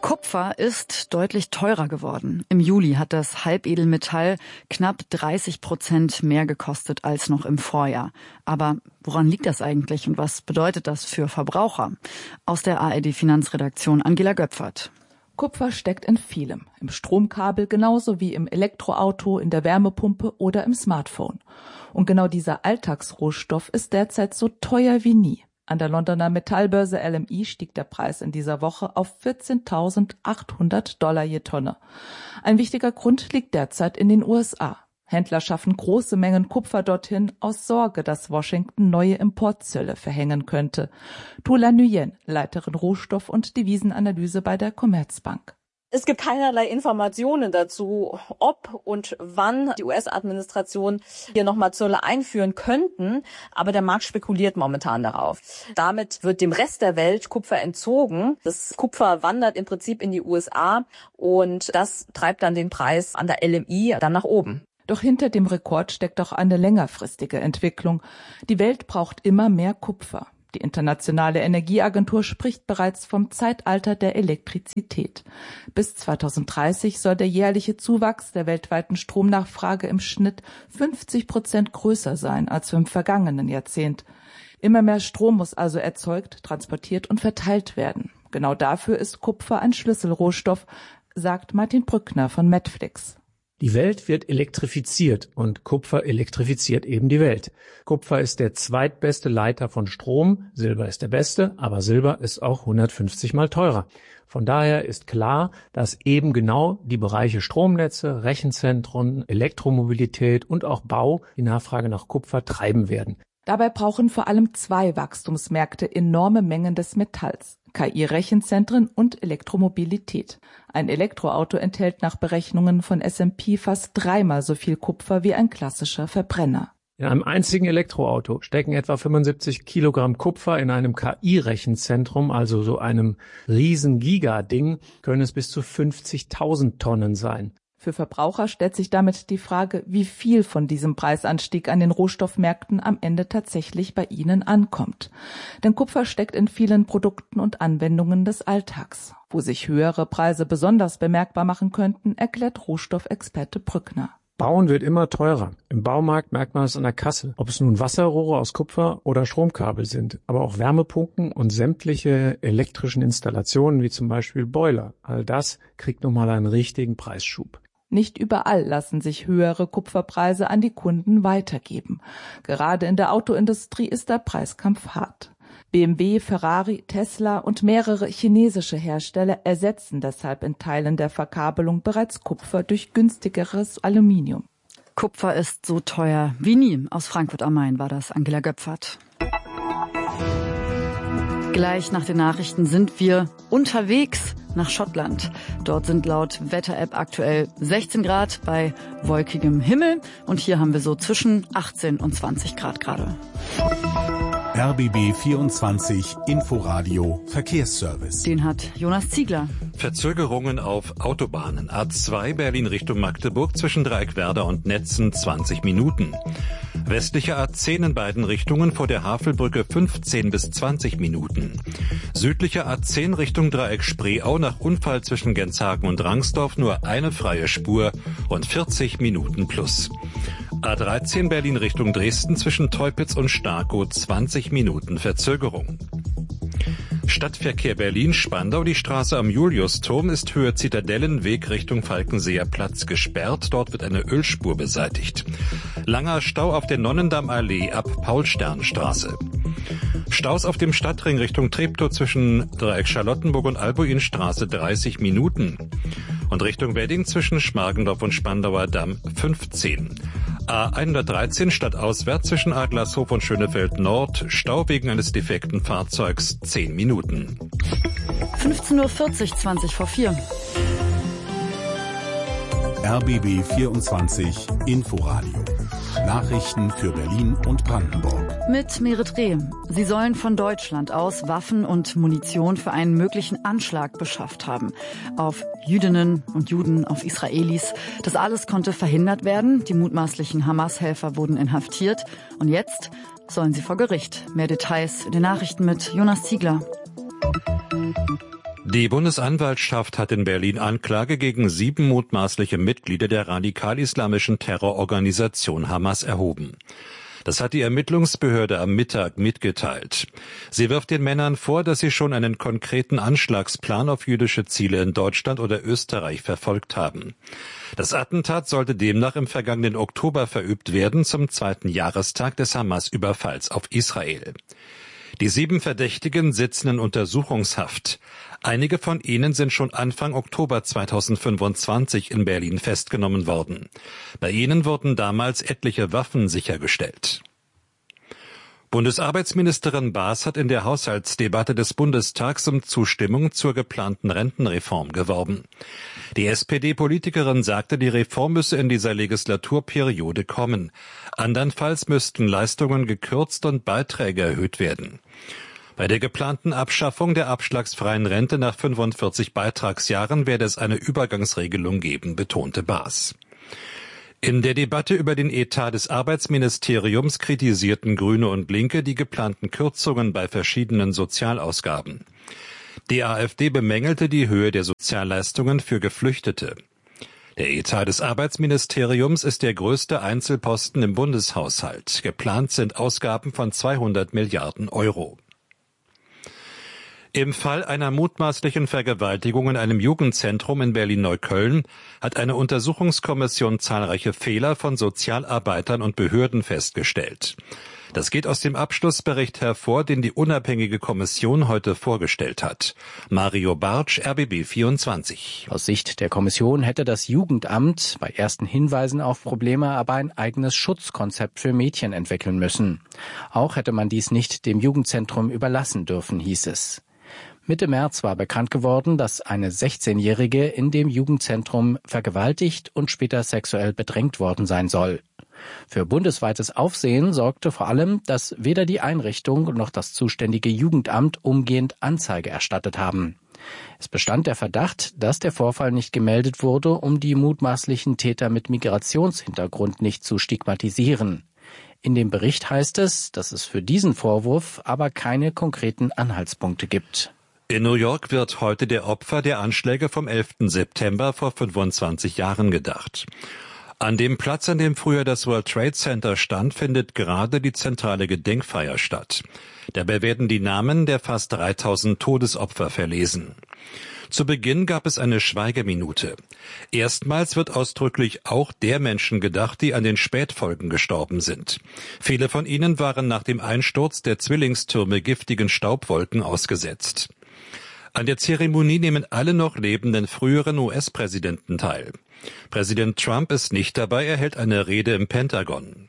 Kupfer ist deutlich teurer geworden. Im Juli hat das Halbedelmetall knapp dreißig Prozent mehr gekostet als noch im Vorjahr. Aber woran liegt das eigentlich und was bedeutet das für Verbraucher? Aus der A R D-Finanzredaktion Angela Göpfert. Kupfer steckt in vielem. Im Stromkabel genauso wie im Elektroauto, in der Wärmepumpe oder im Smartphone. Und genau dieser Alltagsrohstoff ist derzeit so teuer wie nie. An der Londoner Metallbörse L M E stieg der Preis in dieser Woche auf vierzehntausendachthundert Dollar je Tonne. Ein wichtiger Grund liegt derzeit in den U S A. Händler schaffen große Mengen Kupfer dorthin aus Sorge, dass Washington neue Importzölle verhängen könnte. Tula Nguyen, Leiterin Rohstoff- und Devisenanalyse bei der Commerzbank. Es gibt keinerlei Informationen dazu, ob und wann die U S-Administration hier nochmal Zölle einführen könnten. Aber der Markt spekuliert momentan darauf. Damit wird dem Rest der Welt Kupfer entzogen. Das Kupfer wandert im Prinzip in die U S A und das treibt dann den Preis an der L M E dann nach oben. Doch hinter dem Rekord steckt auch eine längerfristige Entwicklung. Die Welt braucht immer mehr Kupfer. Die Internationale Energieagentur spricht bereits vom Zeitalter der Elektrizität. Bis zweitausenddreißig soll der jährliche Zuwachs der weltweiten Stromnachfrage im Schnitt fünfzig Prozent größer sein als im vergangenen Jahrzehnt. Immer mehr Strom muss also erzeugt, transportiert und verteilt werden. Genau dafür ist Kupfer ein Schlüsselrohstoff, sagt Martin Brückner von Medflix. Die Welt wird elektrifiziert und Kupfer elektrifiziert eben die Welt. Kupfer ist der zweitbeste Leiter von Strom, Silber ist der beste, aber Silber ist auch hundertfünfzig mal teurer. Von daher ist klar, dass eben genau die Bereiche Stromnetze, Rechenzentren, Elektromobilität und auch Bau die Nachfrage nach Kupfer treiben werden. Dabei brauchen vor allem zwei Wachstumsmärkte enorme Mengen des Metalls: K I-Rechenzentren und Elektromobilität. Ein Elektroauto enthält nach Berechnungen von S und P fast dreimal so viel Kupfer wie ein klassischer Verbrenner. In einem einzigen Elektroauto stecken etwa fünfundsiebzig Kilogramm Kupfer. In einem K I-Rechenzentrum, also so einem riesen Giga-Ding, können es bis zu fünfzigtausend Tonnen sein. Für Verbraucher stellt sich damit die Frage, wie viel von diesem Preisanstieg an den Rohstoffmärkten am Ende tatsächlich bei ihnen ankommt. Denn Kupfer steckt in vielen Produkten und Anwendungen des Alltags. Wo sich höhere Preise besonders bemerkbar machen könnten, erklärt Rohstoffexperte Brückner. Bauen wird immer teurer. Im Baumarkt merkt man es an der Kasse, ob es nun Wasserrohre aus Kupfer oder Stromkabel sind, aber auch Wärmepumpen und sämtliche elektrischen Installationen wie zum Beispiel Boiler. All das kriegt nochmal einen richtigen Preisschub. Nicht überall lassen sich höhere Kupferpreise an die Kunden weitergeben. Gerade in der Autoindustrie ist der Preiskampf hart. B M W, Ferrari, Tesla und mehrere chinesische Hersteller ersetzen deshalb in Teilen der Verkabelung bereits Kupfer durch günstigeres Aluminium. Kupfer ist so teuer wie nie. Aus Frankfurt am Main war das Angela Göpfert. Gleich nach den Nachrichten sind wir unterwegs nach Schottland. Dort sind laut Wetter-App aktuell sechzehn Grad bei wolkigem Himmel. Und hier haben wir so zwischen achtzehn und zwanzig Grad gerade. R B B vierundzwanzig Inforadio Verkehrsservice. Den hat Jonas Ziegler. Verzögerungen auf Autobahnen. A zwei Berlin Richtung Magdeburg zwischen Dreieckwerder und Netzen zwanzig Minuten. Westliche A zehn in beiden Richtungen vor der Havelbrücke fünfzehn bis zwanzig Minuten. Südliche A zehn Richtung Dreieck Spreeau nach Unfall zwischen Genshagen und Rangsdorf nur eine freie Spur und vierzig Minuten plus. A dreizehn Berlin Richtung Dresden zwischen Teupitz und Starkow zwanzig Minuten Verzögerung. Stadtverkehr Berlin-Spandau, die Straße am Juliusturm ist Höhe Zitadellenweg Richtung Falkenseer Platz gesperrt. Dort wird eine Ölspur beseitigt. Langer Stau auf der Nonnendammallee ab Paulsternstraße. Staus auf dem Stadtring Richtung Treptow zwischen Dreieck Charlottenburg und Albuinstraße dreißig Minuten. Und Richtung Wedding zwischen Schmargendorf und Spandauer Damm fünfzehn. A hundertdreizehn stadtauswärts zwischen Adlershof und Schönefeld Nord, Stau wegen eines defekten Fahrzeugs zehn Minuten. fünfzehn Uhr vierzig, zwanzig vor vier. R B B vierundzwanzig Inforadio. Nachrichten für Berlin und Brandenburg. Mit Merit Reh. Sie sollen von Deutschland aus Waffen und Munition für einen möglichen Anschlag beschafft haben. Auf Jüdinnen und Juden, auf Israelis. Das alles konnte verhindert werden. Die mutmaßlichen Hamas-Helfer wurden inhaftiert. Und jetzt sollen sie vor Gericht. Mehr Details in den Nachrichten mit Jonas Ziegler. Die Bundesanwaltschaft hat in Berlin Anklage gegen sieben mutmaßliche Mitglieder der radikal-islamischen Terrororganisation Hamas erhoben. Das hat die Ermittlungsbehörde am Mittag mitgeteilt. Sie wirft den Männern vor, dass sie schon einen konkreten Anschlagsplan auf jüdische Ziele in Deutschland oder Österreich verfolgt haben. Das Attentat sollte demnach im vergangenen Oktober verübt werden, zum zweiten Jahrestag des Hamas-Überfalls auf Israel. Die sieben Verdächtigen sitzen in Untersuchungshaft. Einige von ihnen sind schon Anfang Oktober zweitausendfünfundzwanzig in Berlin festgenommen worden. Bei ihnen wurden damals etliche Waffen sichergestellt. Bundesarbeitsministerin Baas hat in der Haushaltsdebatte des Bundestags um Zustimmung zur geplanten Rentenreform geworben. Die S P D-Politikerin sagte, die Reform müsse in dieser Legislaturperiode kommen. Andernfalls müssten Leistungen gekürzt und Beiträge erhöht werden. Bei der geplanten Abschaffung der abschlagsfreien Rente nach fünfundvierzig Beitragsjahren werde es eine Übergangsregelung geben, betonte Baas. In der Debatte über den Etat des Arbeitsministeriums kritisierten Grüne und Linke die geplanten Kürzungen bei verschiedenen Sozialausgaben. Die AfD bemängelte die Höhe der Sozialleistungen für Geflüchtete. Der Etat des Arbeitsministeriums ist der größte Einzelposten im Bundeshaushalt. Geplant sind Ausgaben von zweihundert Milliarden Euro. Im Fall einer mutmaßlichen Vergewaltigung in einem Jugendzentrum in Berlin-Neukölln hat eine Untersuchungskommission zahlreiche Fehler von Sozialarbeitern und Behörden festgestellt. Das geht aus dem Abschlussbericht hervor, den die unabhängige Kommission heute vorgestellt hat. Mario Bartsch, R B B vierundzwanzig. Aus Sicht der Kommission hätte das Jugendamt bei ersten Hinweisen auf Probleme aber ein eigenes Schutzkonzept für Mädchen entwickeln müssen. Auch hätte man dies nicht dem Jugendzentrum überlassen dürfen, hieß es. Mitte März war bekannt geworden, dass eine sechzehnjährige in dem Jugendzentrum vergewaltigt und später sexuell bedrängt worden sein soll. Für bundesweites Aufsehen sorgte vor allem, dass weder die Einrichtung noch das zuständige Jugendamt umgehend Anzeige erstattet haben. Es bestand der Verdacht, dass der Vorfall nicht gemeldet wurde, um die mutmaßlichen Täter mit Migrationshintergrund nicht zu stigmatisieren. In dem Bericht heißt es, dass es für diesen Vorwurf aber keine konkreten Anhaltspunkte gibt. In New York wird heute der Opfer der Anschläge vom elften September vor fünfundzwanzig Jahren gedacht. An dem Platz, an dem früher das World Trade Center stand, findet gerade die zentrale Gedenkfeier statt. Dabei werden die Namen der fast dreitausend Todesopfer verlesen. Zu Beginn gab es eine Schweigeminute. Erstmals wird ausdrücklich auch der Menschen gedacht, die an den Spätfolgen gestorben sind. Viele von ihnen waren nach dem Einsturz der Zwillingstürme giftigen Staubwolken ausgesetzt. An der Zeremonie nehmen alle noch lebenden früheren U S-Präsidenten teil. Präsident Trump ist nicht dabei, er hält eine Rede im Pentagon.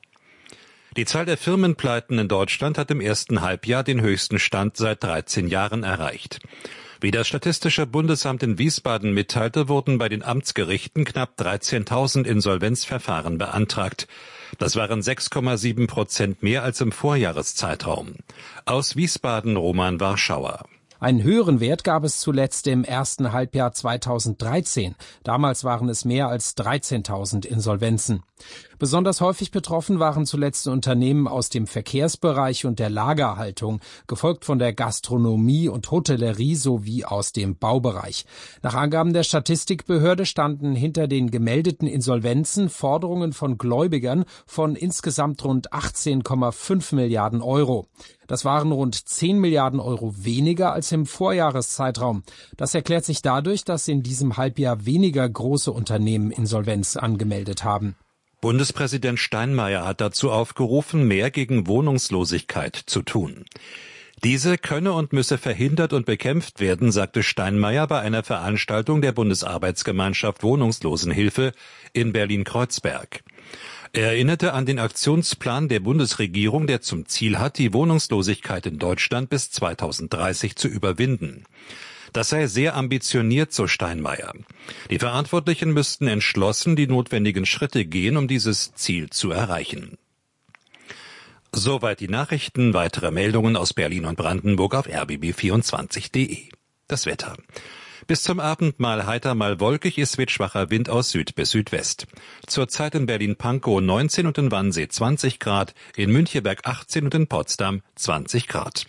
Die Zahl der Firmenpleiten in Deutschland hat im ersten Halbjahr den höchsten Stand seit dreizehn Jahren erreicht. Wie das Statistische Bundesamt in Wiesbaden mitteilte, wurden bei den Amtsgerichten knapp dreizehntausend Insolvenzverfahren beantragt. Das waren sechs Komma sieben Prozent mehr als im Vorjahreszeitraum. Aus Wiesbaden Roman Warschauer. Einen höheren Wert gab es zuletzt im ersten Halbjahr zweitausenddreizehn. Damals waren es mehr als dreizehntausend Insolvenzen. Besonders häufig betroffen waren zuletzt Unternehmen aus dem Verkehrsbereich und der Lagerhaltung, gefolgt von der Gastronomie und Hotellerie sowie aus dem Baubereich. Nach Angaben der Statistikbehörde standen hinter den gemeldeten Insolvenzen Forderungen von Gläubigern von insgesamt rund achtzehn Komma fünf Milliarden Euro. Das waren rund zehn Milliarden Euro weniger als im Vorjahreszeitraum. Das erklärt sich dadurch, dass in diesem Halbjahr weniger große Unternehmen Insolvenz angemeldet haben. Bundespräsident Steinmeier hat dazu aufgerufen, mehr gegen Wohnungslosigkeit zu tun. Diese könne und müsse verhindert und bekämpft werden, sagte Steinmeier bei einer Veranstaltung der Bundesarbeitsgemeinschaft Wohnungslosenhilfe in Berlin-Kreuzberg. Er erinnerte an den Aktionsplan der Bundesregierung, der zum Ziel hat, die Wohnungslosigkeit in Deutschland bis zweitausenddreißig zu überwinden. Das sei sehr ambitioniert, so Steinmeier. Die Verantwortlichen müssten entschlossen die notwendigen Schritte gehen, um dieses Ziel zu erreichen. Soweit die Nachrichten. Weitere Meldungen aus Berlin und Brandenburg auf r b b vierundzwanzig punkt d e. Das Wetter. Bis zum Abend mal heiter, mal wolkig, es weht schwacher Wind aus Süd bis Südwest. Zurzeit in Berlin-Pankow neunzehn und in Wannsee zwanzig Grad, in Müncheberg achtzehn und in Potsdam zwanzig Grad.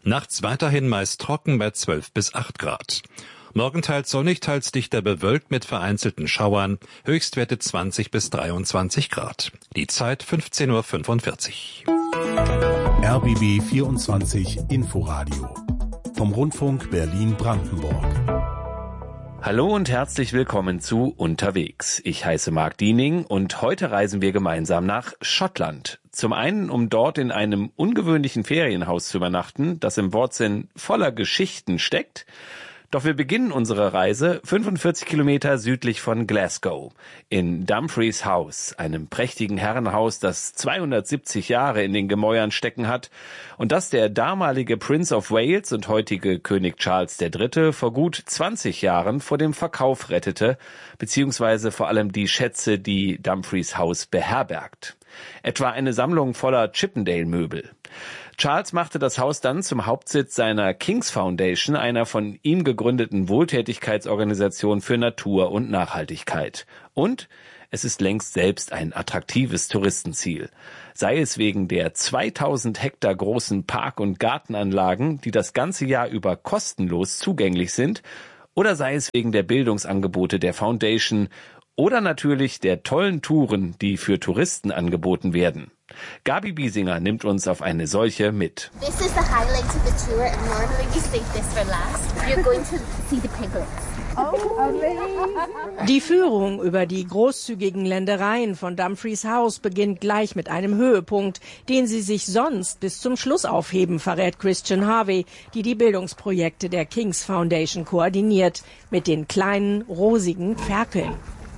Nachts weiterhin meist trocken bei zwölf bis acht Grad. Morgen teils sonnig, teils dichter bewölkt mit vereinzelten Schauern, Höchstwerte zwanzig bis dreiundzwanzig Grad. Die Zeit fünfzehn Uhr fünfundvierzig. R B B vierundzwanzig Inforadio vom Rundfunk Berlin-Brandenburg. Hallo und herzlich willkommen zu Unterwegs. Ich heiße Marc Diening und heute reisen wir gemeinsam nach Schottland. Zum einen, um dort in einem ungewöhnlichen Ferienhaus zu übernachten, das im Wortsinn voller Geschichten steckt. Doch wir beginnen unsere Reise fünfundvierzig Kilometer südlich von Glasgow, in Dumfries House, einem prächtigen Herrenhaus, das zweihundertsiebzig Jahre in den Gemäuern stecken hat und das der damalige Prince of Wales und heutige König Charles der Dritte vor gut zwanzig Jahren vor dem Verkauf rettete, beziehungsweise vor allem die Schätze, die Dumfries House beherbergt. Etwa eine Sammlung voller Chippendale-Möbel. Charles machte das Haus dann zum Hauptsitz seiner King's Foundation, einer von ihm gegründeten Wohltätigkeitsorganisation für Natur und Nachhaltigkeit. Und es ist längst selbst ein attraktives Touristenziel. Sei es wegen der zweitausend Hektar großen Park- und Gartenanlagen, die das ganze Jahr über kostenlos zugänglich sind, oder sei es wegen der Bildungsangebote der Foundation oder natürlich der tollen Touren, die für Touristen angeboten werden. Gabi Biesinger nimmt uns auf eine solche mit. This is the highlight of the tour and normally we save this for last. You're going to see the piglets. Oh, amazing. Die Führung über die großzügigen Ländereien von Dumfries House beginnt gleich mit einem Höhepunkt, den sie sich sonst bis zum Schluss aufheben, verrät Christian Harvey, die die Bildungsprojekte der King's Foundation koordiniert, mit den kleinen, rosigen Ferkeln.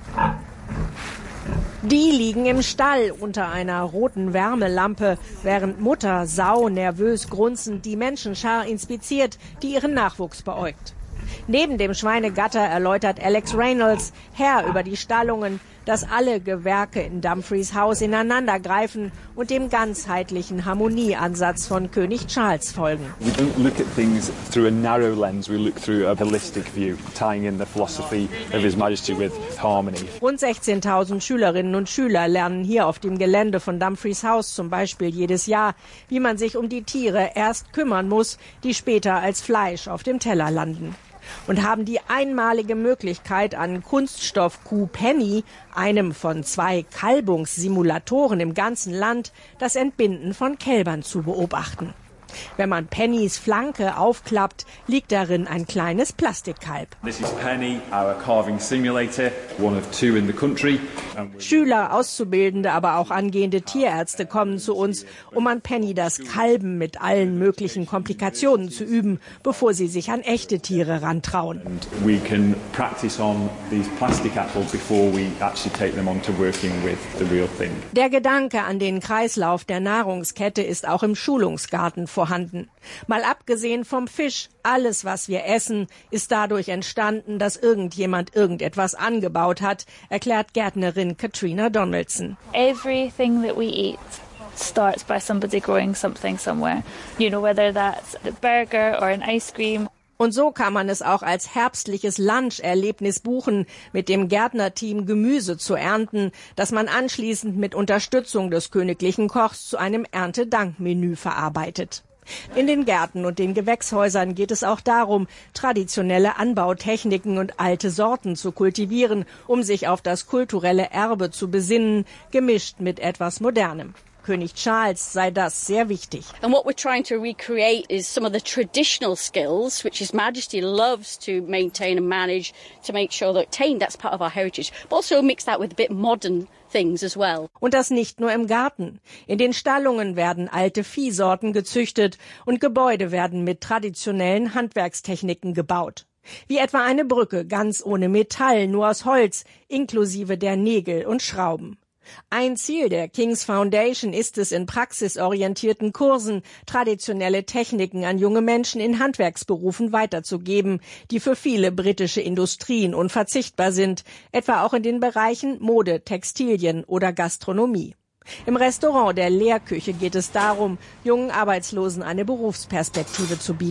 Die liegen im Stall unter einer roten Wärmelampe, während Mutter Sau nervös grunzend die Menschenschar inspiziert, die ihren Nachwuchs beäugt. Neben dem Schweinegatter erläutert Alex Reynolds, Herr über die Stallungen, dass alle Gewerke in Dumfries House ineinandergreifen und dem ganzheitlichen Harmonieansatz von König Charles folgen. We don't look at things through a narrow lens, we look through a holistic view, tying in the philosophy of His Majesty with harmony. Rund sechzehntausend Schülerinnen und Schüler lernen hier auf dem Gelände von Dumfries House zum Beispiel jedes Jahr, wie man sich um die Tiere erst kümmern muss, die später als Fleisch auf dem Teller landen. Und haben die einmalige Möglichkeit, an Kunststoff-Kuh Penny, einem von zwei Kalbungssimulatoren im ganzen Land, das Entbinden von Kälbern zu beobachten. Wenn man Pennys Flanke aufklappt, liegt darin ein kleines Plastikkalb. This is Penny, our carving simulator, one of two in the country. Schüler, Auszubildende, aber auch angehende Tierärzte kommen zu uns, um an Penny das Kalben mit allen möglichen Komplikationen zu üben, bevor sie sich an echte Tiere rantrauen. And we can practice on these plastic apples before we actually take them on to working with the real thing. Der Gedanke an den Kreislauf der Nahrungskette ist auch im Schulungsgarten vorhanden. Vorhanden. Mal abgesehen vom Fisch, alles, was wir essen, ist dadurch entstanden, dass irgendjemand irgendetwas angebaut hat, erklärt Gärtnerin Katrina Donaldson. Everything that we eat starts by somebody growing something somewhere. You know, whether that's a burger or an ice cream. Und so kann man es auch als herbstliches Luncherlebnis buchen, mit dem Gärtnerteam Gemüse zu ernten, das man anschließend mit Unterstützung des königlichen Kochs zu einem Erntedankmenü verarbeitet. In den Gärten und den Gewächshäusern geht es auch darum, traditionelle Anbautechniken und alte Sorten zu kultivieren, um sich auf das kulturelle Erbe zu besinnen, gemischt mit etwas Modernem. König Charles sei das sehr wichtig. And what we're trying to recreate is some of the traditional skills which His Majesty loves to maintain and manage to make sure that attained, that's part of our heritage, but also mix that with a bit modern things as well. Und das nicht nur im Garten. In den Stallungen werden alte Viehsorten gezüchtet und Gebäude werden mit traditionellen Handwerkstechniken gebaut. Wie etwa eine Brücke ganz ohne Metall, nur aus Holz, inklusive der Nägel und Schrauben. Ein Ziel der King's Foundation ist es, in praxisorientierten Kursen traditionelle Techniken an junge Menschen in Handwerksberufen weiterzugeben, die für viele britische Industrien unverzichtbar sind, etwa auch in den Bereichen Mode, Textilien oder Gastronomie. Im Restaurant der Lehrküche geht es darum, jungen Arbeitslosen eine Berufsperspektive zu bieten.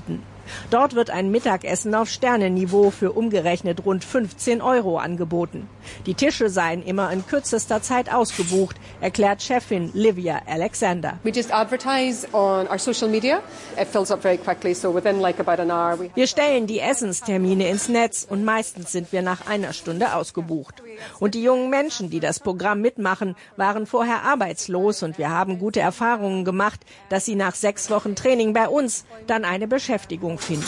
Dort wird ein Mittagessen auf Sternenniveau für umgerechnet rund fünfzehn Euro angeboten. Die Tische seien immer in kürzester Zeit ausgebucht, erklärt Chefin Livia Alexander. We just advertise on our social media. It fills up very quickly, so within like about an hour. We wir stellen die Essenstermine ins Netz und meistens sind wir nach einer Stunde ausgebucht. Und die jungen Menschen, die das Programm mitmachen, waren vorher arbeitslos und wir haben gute Erfahrungen gemacht, dass sie nach sechs Wochen Training bei uns dann eine Beschäftigung finden.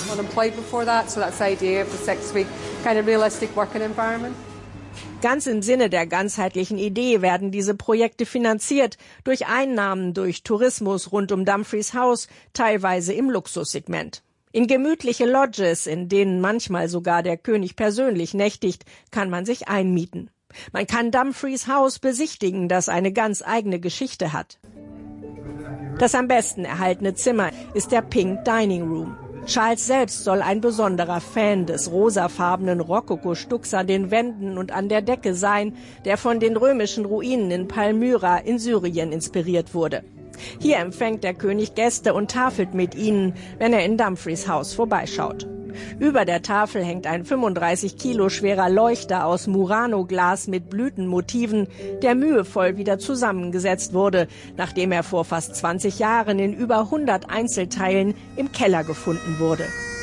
Ganz im Sinne der ganzheitlichen Idee werden diese Projekte finanziert durch Einnahmen durch Tourismus rund um Dumfries House, teilweise im Luxussegment. In gemütliche Lodges, in denen manchmal sogar der König persönlich nächtigt, kann man sich einmieten. Man kann Dumfries House besichtigen, das eine ganz eigene Geschichte hat. Das am besten erhaltene Zimmer ist der Pink Dining Room. Charles selbst soll ein besonderer Fan des rosafarbenen Rokoko-Stucks an den Wänden und an der Decke sein, der von den römischen Ruinen in Palmyra in Syrien inspiriert wurde. Hier empfängt der König Gäste und tafelt mit ihnen, wenn er in Dumfries Haus vorbeischaut. Über der Tafel hängt ein fünfunddreißig Kilo schwerer Leuchter aus Murano-Glas mit Blütenmotiven, der mühevoll wieder zusammengesetzt wurde, nachdem er vor fast zwanzig Jahren in über hundert Einzelteilen im Keller gefunden wurde.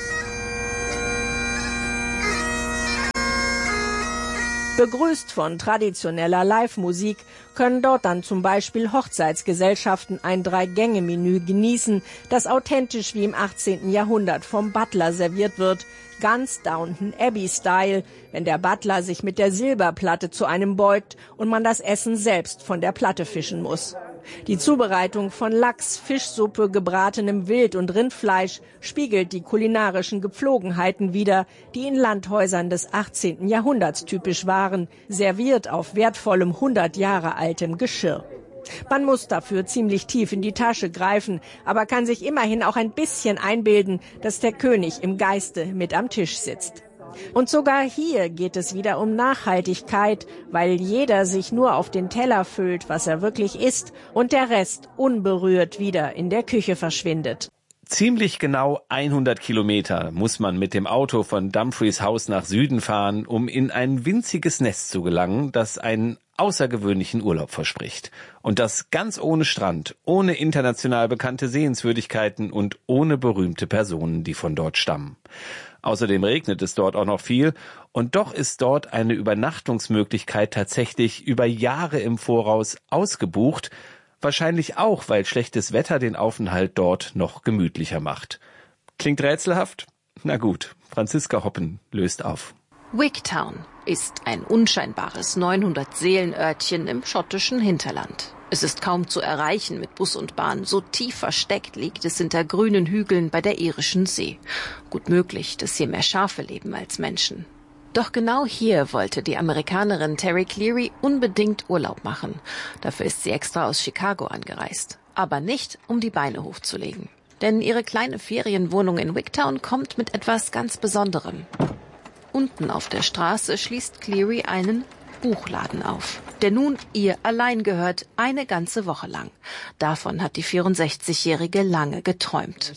Begrüßt von traditioneller Live-Musik können dort dann zum Beispiel Hochzeitsgesellschaften ein Drei-Gänge-Menü genießen, das authentisch wie im achtzehnten Jahrhundert vom Butler serviert wird, ganz Downton Abbey-Style, wenn der Butler sich mit der Silberplatte zu einem beugt und man das Essen selbst von der Platte fischen muss. Die Zubereitung von Lachs, Fischsuppe, gebratenem Wild- und Rindfleisch spiegelt die kulinarischen Gepflogenheiten wider, die in Landhäusern des achtzehnten Jahrhunderts typisch waren, serviert auf wertvollem hundert Jahre altem Geschirr. Man muss dafür ziemlich tief in die Tasche greifen, aber kann sich immerhin auch ein bisschen einbilden, dass der König im Geiste mit am Tisch sitzt. Und sogar hier geht es wieder um Nachhaltigkeit, weil jeder sich nur auf den Teller füllt, was er wirklich isst, und der Rest unberührt wieder in der Küche verschwindet. Ziemlich genau hundert Kilometer muss man mit dem Auto von Dumfries House nach Süden fahren, um in ein winziges Nest zu gelangen, das einen außergewöhnlichen Urlaub verspricht. Und das ganz ohne Strand, ohne international bekannte Sehenswürdigkeiten und ohne berühmte Personen, die von dort stammen. Außerdem regnet es dort auch noch viel und doch ist dort eine Übernachtungsmöglichkeit tatsächlich über Jahre im Voraus ausgebucht, wahrscheinlich auch, weil schlechtes Wetter den Aufenthalt dort noch gemütlicher macht. Klingt rätselhaft? Na gut, Franziska Hoppen löst auf. Wigtown ist ein unscheinbares neunhundert Seelenörtchen im schottischen Hinterland. Es ist kaum zu erreichen mit Bus und Bahn. So tief versteckt liegt es hinter grünen Hügeln bei der irischen See. Gut möglich, dass hier mehr Schafe leben als Menschen. Doch genau hier wollte die Amerikanerin Terry Cleary unbedingt Urlaub machen. Dafür ist sie extra aus Chicago angereist. Aber nicht, um die Beine hochzulegen. Denn ihre kleine Ferienwohnung in Wigtown kommt mit etwas ganz Besonderem. Unten auf der Straße schließt Cleary einen Buchladen auf, der nun ihr allein gehört, eine ganze Woche lang. Davon hat die vierundsechzigjährige lange geträumt.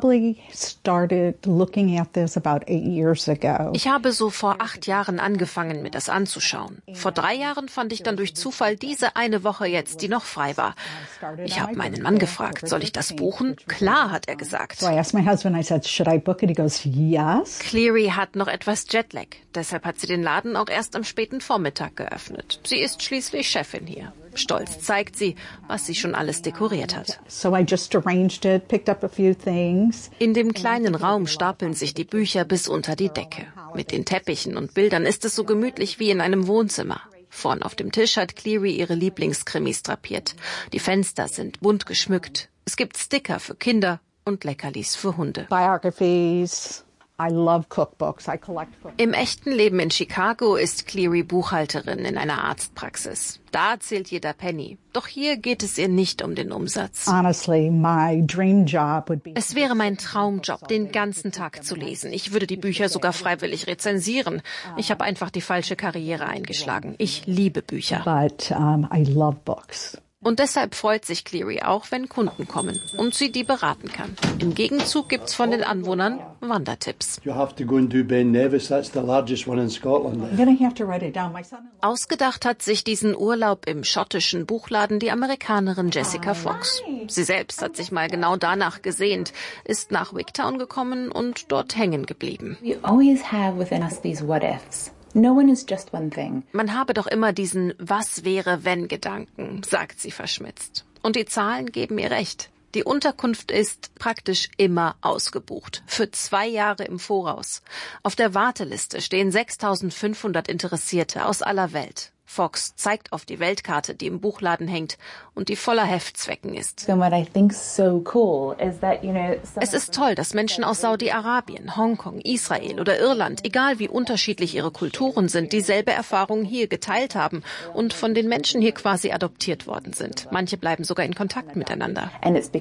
Ich habe so vor acht Jahren angefangen, mir das anzuschauen. Vor drei Jahren fand ich dann durch Zufall diese eine Woche jetzt, die noch frei war. Ich habe meinen Mann gefragt, soll ich das buchen? Klar, hat er gesagt. Cleary hat noch etwas Jetlag, deshalb hat sie den Laden auch erst am späten Vormittag geöffnet. Sie ist schließlich Chefin hier. Stolz zeigt sie, was sie schon alles dekoriert hat. In dem kleinen Raum stapeln sich die Bücher bis unter die Decke. Mit den Teppichen und Bildern ist es so gemütlich wie in einem Wohnzimmer. Vorn auf dem Tisch hat Cleary ihre Lieblingskrimis drapiert. Die Fenster sind bunt geschmückt. Es gibt Sticker für Kinder und Leckerlis für Hunde. Biographies. I love cookbooks. I collect cookbooks. Im echten Leben in Chicago ist Cleary Buchhalterin in einer Arztpraxis. Da zählt jeder Penny. Doch hier geht es ihr nicht um den Umsatz. Honestly, my dream job would be. Es wäre mein Traumjob, den ganzen Tag zu lesen. Ich würde die Bücher sogar freiwillig rezensieren. Ich habe einfach die falsche Karriere eingeschlagen. Ich liebe Bücher. But um, I love books. Und deshalb freut sich Cleary auch, wenn Kunden kommen und sie die beraten kann. Im Gegenzug gibt's von den Anwohnern Wandertipps. Ausgedacht hat sich diesen Urlaub im schottischen Buchladen die Amerikanerin Jessica Fox. Sie selbst hat sich mal genau danach gesehnt, ist nach Wigtown gekommen und dort hängen geblieben. We always have within us these what ifs. No one is just one thing. Man habe doch immer diesen Was-wäre-wenn-Gedanken, sagt sie verschmitzt. Und die Zahlen geben ihr recht. Die Unterkunft ist praktisch immer ausgebucht. Für zwei Jahre im Voraus. Auf der Warteliste stehen sechstausendfünfhundert Interessierte aus aller Welt. Fox zeigt auf die Weltkarte, die im Buchladen hängt und die voller Heftzwecken ist. Es ist toll, dass Menschen aus Saudi-Arabien, Hongkong, Israel oder Irland, egal wie unterschiedlich ihre Kulturen sind, dieselbe Erfahrung hier geteilt haben und von den Menschen hier quasi adoptiert worden sind. Manche bleiben sogar in Kontakt miteinander.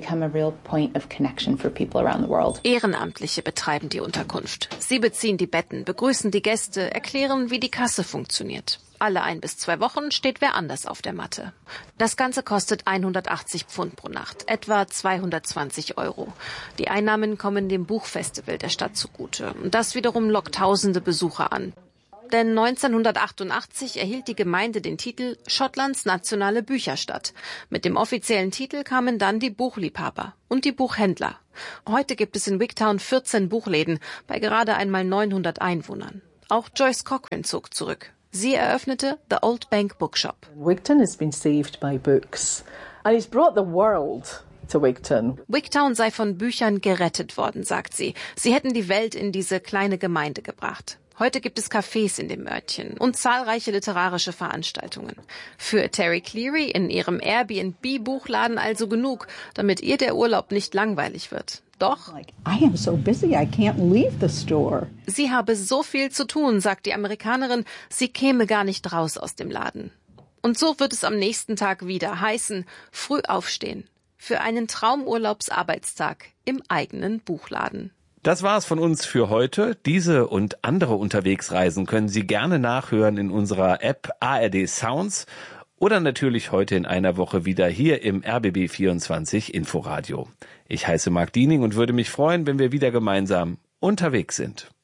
Ehrenamtliche betreiben die Unterkunft. Sie beziehen die Betten, begrüßen die Gäste, erklären, wie die Kasse funktioniert. Alle ein bis zwei Wochen steht wer anders auf der Matte. Das Ganze kostet hundertachtzig Pfund pro Nacht, etwa zweihundertzwanzig Euro. Die Einnahmen kommen dem Buchfestival der Stadt zugute. Und das wiederum lockt tausende Besucher an. Denn neunzehnhundertachtundachtzig erhielt die Gemeinde den Titel Schottlands nationale Bücherstadt. Mit dem offiziellen Titel kamen dann die Buchliebhaber und die Buchhändler. Heute gibt es in Wigtown vierzehn Buchläden bei gerade einmal neunhundert Einwohnern. Auch Joyce Cochran zog zurück. Sie eröffnete The Old Bank Bookshop. Wigtown has been saved by books and it's brought the world to Wigtown. Wigtown sei von Büchern gerettet worden, sagt sie. Sie hätten die Welt in diese kleine Gemeinde gebracht. Heute gibt es Cafés in dem Örtchen und zahlreiche literarische Veranstaltungen. Für Terry Cleary in ihrem Airbnb-Buchladen also genug, damit ihr der Urlaub nicht langweilig wird. Doch I am so busy, I can't leave the store. Sie habe so viel zu tun, sagt die Amerikanerin, sie käme gar nicht raus aus dem Laden. Und so wird es am nächsten Tag wieder heißen, früh aufstehen. Für einen Traumurlaubsarbeitstag im eigenen Buchladen. Das war's von uns für heute. Diese und andere Unterwegsreisen können Sie gerne nachhören in unserer App A R D Sounds oder natürlich heute in einer Woche wieder hier im R B B vierundzwanzig Inforadio. Ich heiße Marc Diening und würde mich freuen, wenn wir wieder gemeinsam unterwegs sind.